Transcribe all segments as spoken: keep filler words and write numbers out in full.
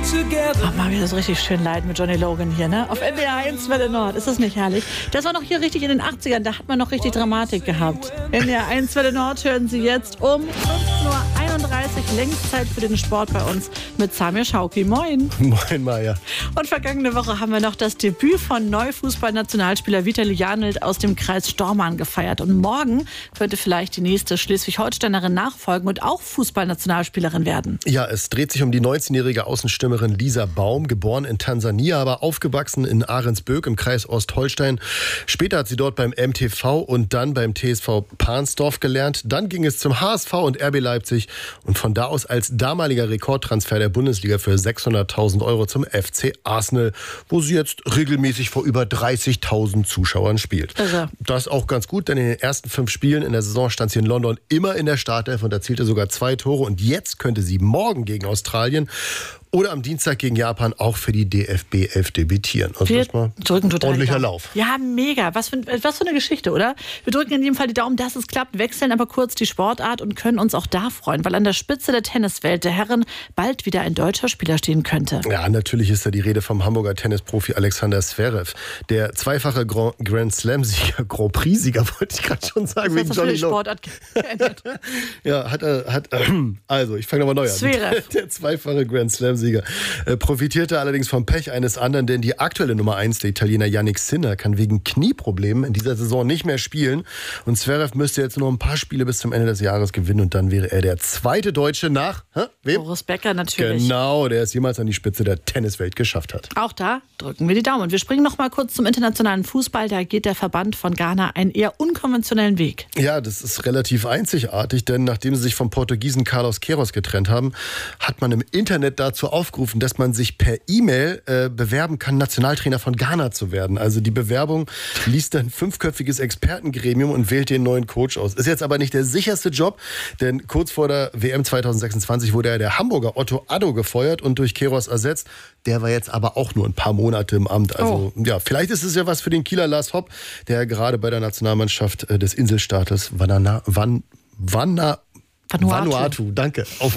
Ach, mal wieder so richtig schön leid mit Johnny Logan hier, ne? Auf N D R eins Welle Nord. Ist das nicht herrlich? Das war noch hier richtig in den achtzigern. Da hat man noch richtig Dramatik gehabt. N D R eins Welle Nord hören Sie jetzt um fünfzehn Uhr einunddreißig. Längszeit für den Sport bei uns mit Samir Schauki. Moin. Moin, Maja. Und vergangene Woche haben wir noch das Debüt von Neufußballnationalspieler Vitali Janelt aus dem Kreis Stormarn gefeiert. Und morgen könnte vielleicht die nächste Schleswig-Holsteinerin nachfolgen und auch Fußballnationalspielerin werden. Ja, es dreht sich um die neunzehnjährige Außenstürmerin Lisa Baum, geboren in Tansania, aber aufgewachsen in Ahrensböck im Kreis Ostholstein. Später hat sie dort beim M T V und dann beim T S V Pansdorf gelernt. Dann ging es zum H S V und R B Leipzig und von da aus als damaliger Rekordtransfer der Bundesliga für sechshunderttausend Euro zum F C Arsenal, wo sie jetzt regelmäßig vor über dreißigtausend Zuschauern spielt. Also. Das ist auch ganz gut, denn in den ersten fünf Spielen in der Saison stand sie in London immer in der Startelf und erzielte sogar zwei Tore. Und jetzt könnte sie morgen gegen Australien oder am Dienstag gegen Japan auch für die D F B elf debütieren. Also Wir erstmal drücken total ordentlicher Lauf. Ja, mega. Was für, was für eine Geschichte, oder? Wir drücken in jedem Fall die Daumen, dass es klappt, wechseln aber kurz die Sportart und können uns auch da freuen, weil an der Spitze der Tenniswelt der Herren bald wieder ein deutscher Spieler stehen könnte. Ja, natürlich ist da die Rede vom Hamburger Tennisprofi Alexander Zverev. Der zweifache Grand, Grand Slam-Sieger, Grand Prix-Sieger, wollte ich gerade schon sagen, Was wegen hast du für Johnny die Logan. Sportart geändert? Ja, hat er, hat, äh, also ich fange nochmal neu an. Zverev. Der zweifache Grand Slam-Sieger äh, profitierte allerdings vom Pech eines anderen, denn die aktuelle Nummer eins, der Italiener Yannick Sinner, kann wegen Knieproblemen in dieser Saison nicht mehr spielen. Und Zverev müsste jetzt nur ein paar Spiele bis zum Ende des Jahres gewinnen und dann wäre er der zweite Deutsche nach, hä, wem? Boris Becker natürlich. Genau, der es jemals an die Spitze der Tenniswelt geschafft hat. Auch da drücken wir die Daumen. Wir springen noch mal kurz zum internationalen Fußball. Da geht der Verband von Ghana einen eher unkonventionellen Weg. Ja, das ist relativ einzigartig, denn nachdem sie sich vom Portugiesen Carlos Queiroz getrennt haben, hat man im Internet dazu aufgerufen, dass man sich per E-Mail äh, bewerben kann, Nationaltrainer von Ghana zu werden. Also die Bewerbung liest ein fünfköpfiges Expertengremium und wählt den neuen Coach aus. Ist jetzt aber nicht der sicherste Job, denn kurz vor der W M zweitausendsechsundzwanzig wurde ja der Hamburger Otto Addo gefeuert und durch Queiroz ersetzt. Der war jetzt aber auch nur ein paar Monate im Amt. Also oh. ja, vielleicht ist es ja was für den Kieler Lars Hopp, der gerade bei der Nationalmannschaft des Inselstaates Vanana, Van, Vana, Vanuatu. Vanuatu, danke. Auf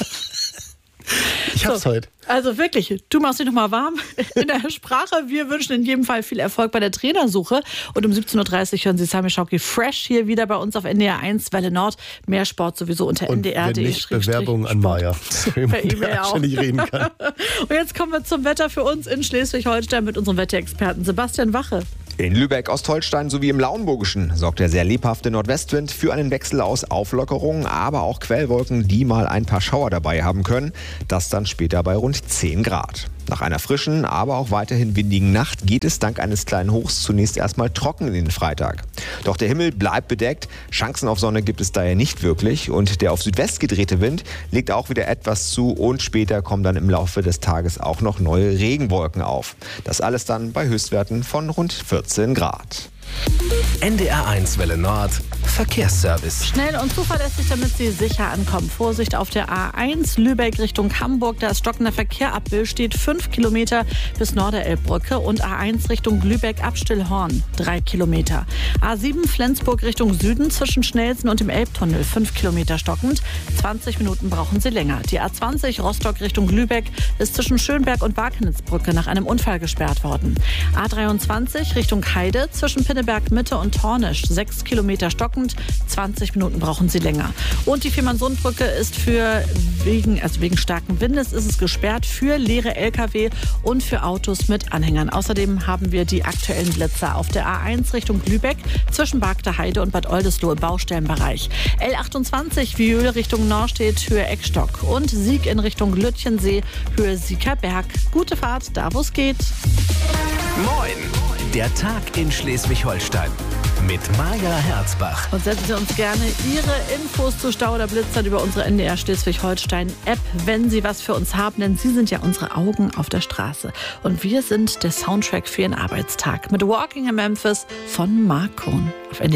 Ich hab's so, heute. Also wirklich, du machst dich noch mal warm in der Sprache. Wir wünschen in jedem Fall viel Erfolg bei der Trainersuche. Und um siebzehn Uhr dreißig hören Sie Samir Schauki fresh hier wieder bei uns auf N D R eins Welle Nord. Mehr Sport sowieso unter n d r punkt d e. Und wenn nicht, Bewerbungen an Maja. Per E-Mail auch. Nicht reden kann. Und jetzt kommen wir zum Wetter für uns in Schleswig-Holstein mit unserem Wetterexperten Sebastian Wache. In Lübeck, Ostholstein sowie im Lauenburgischen sorgt der sehr lebhafte Nordwestwind für einen Wechsel aus Auflockerungen, aber auch Quellwolken, die mal ein paar Schauer dabei haben können. Das dann später bei rund zehn Grad. Nach einer frischen, aber auch weiterhin windigen Nacht geht es dank eines kleinen Hochs zunächst erstmal trocken in den Freitag. Doch der Himmel bleibt bedeckt, Chancen auf Sonne gibt es daher nicht wirklich und der auf Südwest gedrehte Wind legt auch wieder etwas zu und später kommen dann im Laufe des Tages auch noch neue Regenwolken auf. Das alles dann bei Höchstwerten von rund vierzehn Grad. N D R eins Welle Nord Verkehrsservice. Schnell und zuverlässig, damit Sie sicher ankommen. Vorsicht auf der A eins Lübeck Richtung Hamburg. Da ist stockender Verkehr ab Will steht fünf Kilometer bis Norderelbbrücke und A eins Richtung Lübeck ab Stillhorn drei Kilometer. A sieben Flensburg Richtung Süden zwischen Schnelsen und dem Elbtunnel fünf Kilometer stockend. zwanzig Minuten brauchen Sie länger. Die A zwanzig Rostock Richtung Lübeck ist zwischen Schönberg und Wakenitzbrücke nach einem Unfall gesperrt worden. A dreiundzwanzig Richtung Heide zwischen Pinneberg Mitte und Tornisch sechs Kilometer stockend. zwanzig Minuten brauchen Sie länger. Und die Viermannsundbrücke ist für wegen, also wegen starken Windes ist es gesperrt für leere L K W und für Autos mit Anhängern. Außerdem haben wir die aktuellen Blitzer auf der A eins Richtung Lübeck zwischen Bargter Heide und Bad Oldesloe im Baustellenbereich. L achtundzwanzig Viöl Richtung Norstedt Höhe Eckstock und Sieg in Richtung Lütchensee Höhe Siekerberg. Gute Fahrt, da wo es geht. Moin, der Tag in Schleswig-Holstein mit Maja Herzbach. Und senden Sie uns gerne Ihre Infos zu Stau oder Blitzern über unsere N D R Schleswig-Holstein-App, wenn Sie was für uns haben, denn Sie sind ja unsere Augen auf der Straße. Und wir sind der Soundtrack für Ihren Arbeitstag mit Walking in Memphis von Mark Cohn auf N D R.